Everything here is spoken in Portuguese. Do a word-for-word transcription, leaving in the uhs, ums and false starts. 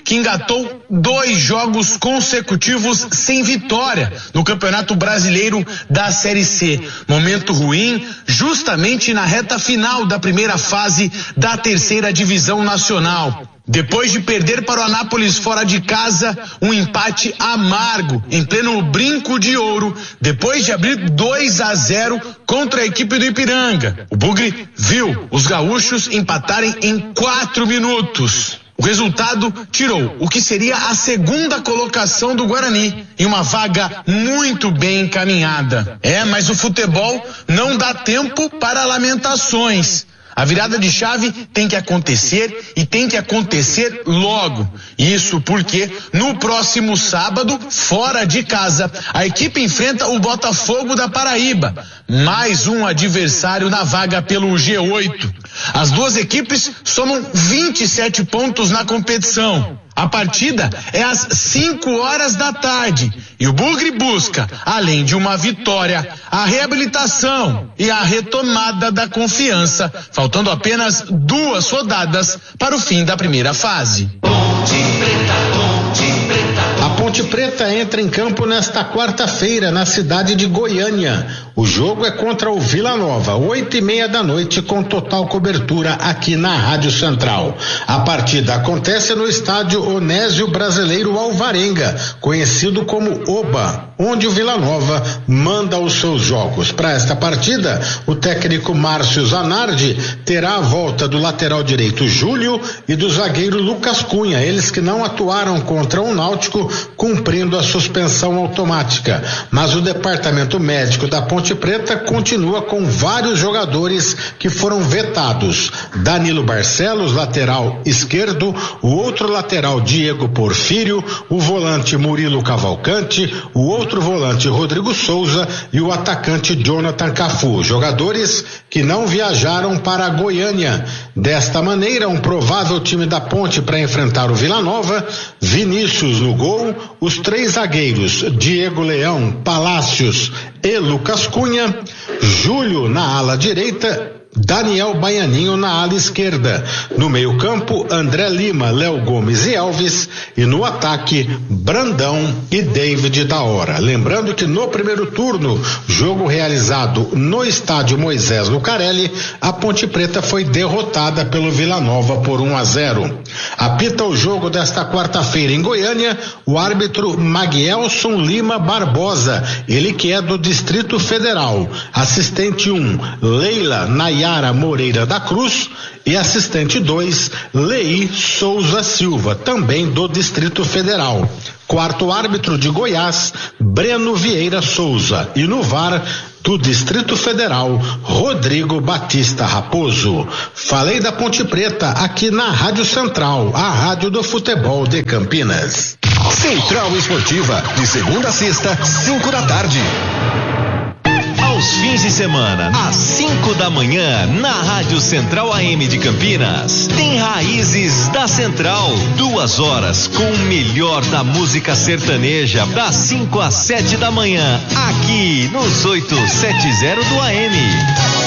que engatou dois jogos consecutivos sem vitória no Campeonato Brasileiro da Série C. Momento ruim, justamente na reta final da primeira fase da terceira divisão nacional. Depois de perder para o Anápolis fora de casa, um empate amargo em pleno Brinco de Ouro, depois de abrir dois a zero contra a equipe do Ipiranga. O Bugre viu os gaúchos empatarem em quatro minutos. O resultado tirou o que seria a segunda colocação do Guarani em uma vaga muito bem encaminhada. É, mas o futebol não dá tempo para lamentações. A virada de chave tem que acontecer e tem que acontecer logo. Isso porque no próximo sábado, fora de casa, a equipe enfrenta o Botafogo da Paraíba, mais um adversário na vaga pelo G oito. As duas equipes somam vinte e sete pontos na competição. A partida é às cinco horas da tarde e o Bugre busca, além de uma vitória, a reabilitação e a retomada da confiança, faltando apenas duas rodadas para o fim da primeira fase. A Ponte Preta entra em campo nesta quarta-feira na cidade de Goiânia. O jogo é contra o Vila Nova, oito e meia da noite, com total cobertura aqui na Rádio Central. A partida acontece no estádio Onésio Brasileiro Alvarenga, conhecido como Oba, onde o Vila Nova manda os seus jogos. Para esta partida, o técnico Márcio Zanardi terá a volta do lateral direito Júlio e do zagueiro Lucas Cunha, eles que não atuaram contra o Náutico, cumprindo a suspensão automática. Mas o departamento médico da Ponte Preta continua com vários jogadores que foram vetados. Danilo Barcelos, lateral esquerdo, o outro lateral Diego Porfírio, o volante Murilo Cavalcante, o outro volante Rodrigo Souza e o atacante Jonathan Cafu, jogadores que não viajaram para Goiânia. Desta maneira, um provável time da Ponte para enfrentar o Vila Nova: Vinícius no gol, os três zagueiros Diego Leão, Palácios e Lucas Cunha, Júlio na ala direita, Daniel Baianinho na ala esquerda. No meio-campo, André Lima, Léo Gomes e Elvis. E no ataque, Brandão e David da Hora. Lembrando que no primeiro turno, jogo realizado no estádio Moisés Lucarelli, a Ponte Preta foi derrotada pelo Vila Nova por um a zero. Apita o jogo desta quarta-feira em Goiânia o árbitro Maguelson Lima Barbosa, ele que é do Distrito Federal. Assistente um, Leila Nayara Moreira da Cruz, e assistente dois, Lei Souza Silva, também do Distrito Federal. Quarto árbitro de Goiás, Breno Vieira Souza, e no V A R do Distrito Federal, Rodrigo Batista Raposo. Falei da Ponte Preta aqui na Rádio Central, a rádio do futebol de Campinas. Central Esportiva, de segunda a sexta, cinco da tarde. Aos fins de semana, às cinco da manhã, na Rádio Central A M de Campinas, tem Raízes da Central. Duas horas com o melhor da música sertaneja, das cinco às sete da manhã, aqui nos oitocentos e setenta do A M.